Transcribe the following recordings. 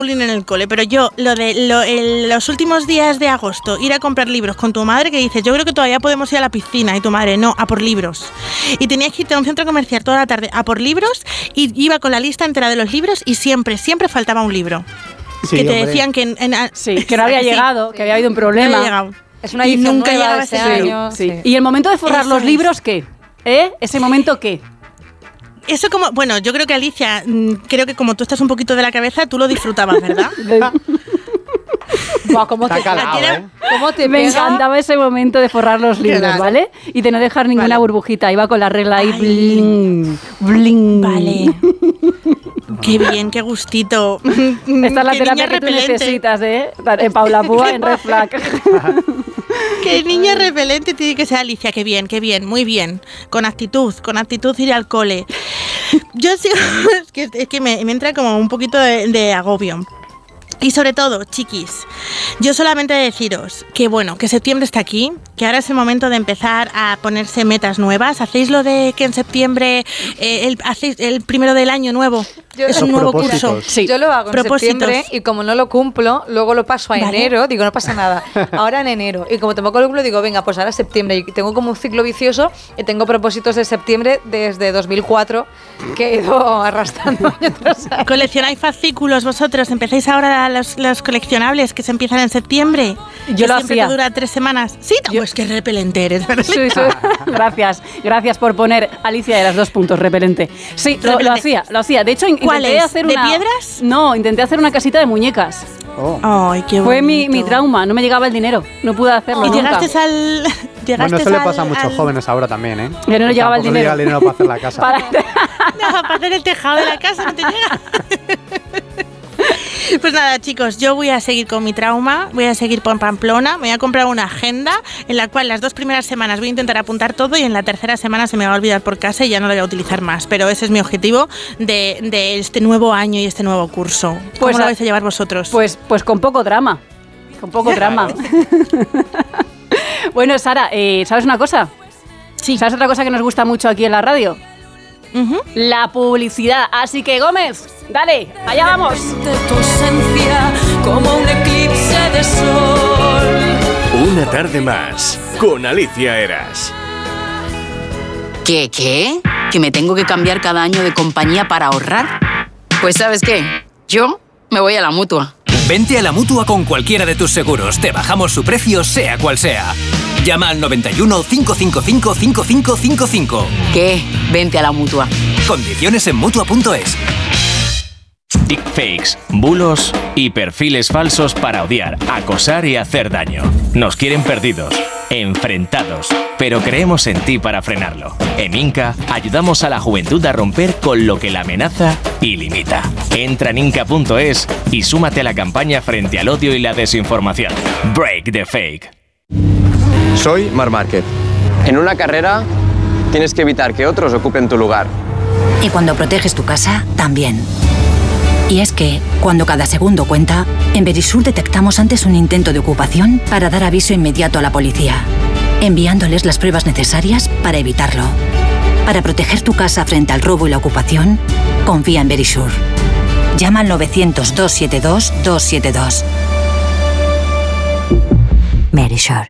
en el cole, pero yo, los últimos días de agosto, ir a comprar libros con tu madre, que dices, yo creo que todavía podemos ir a la piscina, y tu madre, no, a por libros. Y tenías que irte a un centro comercial toda la tarde a por libros, y iba con la lista entera de los libros, y siempre faltaba un libro. Sí, que te decían que que no había llegado, que había habido un problema. No había llegado. Es una edición nunca nueva llegaba este ese año. Sí. ¿Y el momento de forrar los libros qué? ¿Ese momento qué? Eso como, bueno, yo creo que Alicia, creo que como tú estás un poquito de la cabeza, tú lo disfrutabas, ¿verdad? Buah, ¿cómo te Me encantaba ese momento de forrar los libros, ¿vale? Y de no dejar ninguna burbujita. Iba con la regla ahí, bling, bling. Vale. Qué bien, qué gustito. Esta es la terapia que tú necesitas, Paula Púa en Red Flag. Qué niña repelente tiene que ser Alicia. Qué bien, muy bien. Con actitud ir al cole. Yo sí, es que me entra como un poquito de agobio. Y sobre todo, chiquis, yo solamente deciros que bueno, que septiembre está aquí, que ahora es el momento de empezar a ponerse metas nuevas. ¿Hacéis lo de que en septiembre hacéis el primero del año nuevo? Es un nuevo curso. Sí. Yo lo hago en septiembre y como no lo cumplo, luego lo paso a enero, digo, no pasa nada. Ahora en enero. Y como tampoco lo cumplo, digo, venga, pues ahora septiembre. Y tengo como un ciclo vicioso y tengo propósitos de septiembre desde 2004 que he ido arrastrando año tras año. ¿Coleccionáis fascículos vosotros? ¿Empezáis ahora los coleccionables que se empiezan en septiembre? Yo lo hacía. Dura 3 semanas. Sí, pues qué repelente eres. Sí. Gracias por poner Alicia de las 2 puntos, repelente. Sí, lo hacía. De hecho, intenté hacer ¿De piedras? No, intenté hacer una casita de muñecas. Ay, qué bonito. Fue mi trauma, no me llegaba el dinero, no pude hacerlo nunca. Bueno, eso le pasa a muchos jóvenes ahora también, ¿eh? Ya no le llegaba el dinero. No llega el dinero para hacer la casa. Para hacer el tejado de la casa no te llega. Pues nada, chicos, yo voy a seguir con mi trauma, voy a seguir por Pamplona, me voy a comprar una agenda en la cual las 2 primeras semanas voy a intentar apuntar todo y en la tercera semana se me va a olvidar por casa y ya no lo voy a utilizar más. Pero ese es mi objetivo de este nuevo año y este nuevo curso. ¿Cómo lo vais a llevar vosotros? Pues con poco drama. Bueno, Sara, ¿sabes una cosa? Sí. ¿Sabes otra cosa que nos gusta mucho aquí en la radio? La publicidad. Así que, Gómez, dale, allá vamos. De tu esencia como un eclipse de sol. Una tarde más con Alicia Eras. ¿Qué? ¿Que me tengo que cambiar cada año de compañía para ahorrar? Pues ¿sabes qué? Yo me voy a la Mutua. Vente a la Mutua con cualquiera de tus seguros. Te bajamos su precio, sea cual sea. Llama al 91 555 5555. ¿Qué? Vente a la Mutua. Condiciones en Mutua.es. Deepfakes, bulos y perfiles falsos para odiar, acosar y hacer daño. Nos quieren perdidos, enfrentados, pero creemos en ti para frenarlo. En Inca ayudamos a la juventud a romper con lo que la amenaza y limita. Entra en Inca.es y súmate a la campaña frente al odio y la desinformación. Break the fake. Soy Marc Márquez. En una carrera tienes que evitar que otros ocupen tu lugar. Y cuando proteges tu casa, también. Y es que, cuando cada segundo cuenta, en Verisur detectamos antes un intento de ocupación para dar aviso inmediato a la policía, enviándoles las pruebas necesarias para evitarlo. Para proteger tu casa frente al robo y la ocupación, confía en Verisur. Llama al 900-272-272. Verisur.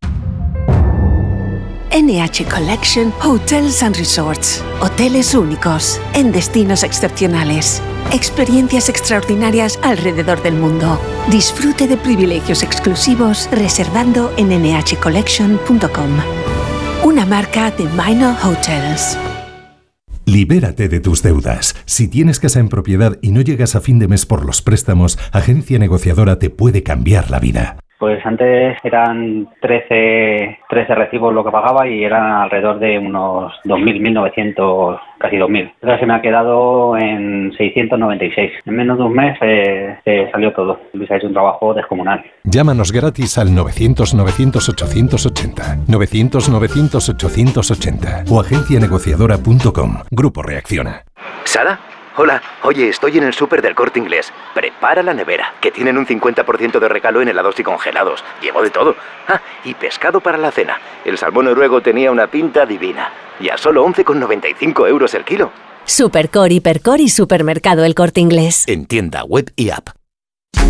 NH Collection Hotels and Resorts. Hoteles únicos, en destinos excepcionales. Experiencias extraordinarias alrededor del mundo. Disfrute de privilegios exclusivos reservando en nhcollection.com. Una marca de Minor Hotels. Libérate de tus deudas. Si tienes casa en propiedad y no llegas a fin de mes por los préstamos, Agencia Negociadora te puede cambiar la vida. Pues antes eran 13 recibos lo que pagaba y eran alrededor de unos 2.000, 1.900, casi 2.000. Ahora se me ha quedado en 696. En menos de un mes se salió todo. Luis ha hecho un trabajo descomunal. Llámanos gratis al 900-900-880, 900-900-880 o agencianegociadora.com. Grupo Reacciona. ¿Sara? Hola, oye, estoy en el súper del Corte Inglés. Prepara la nevera, que tienen un 50% de regalo en helados y congelados. Llevo de todo. Ah, y pescado para la cena. El salmón noruego tenía una pinta divina. Y a solo 11,95 € el kilo. Supercore, Hipercore y Supermercado El Corte Inglés. En tienda, web y app.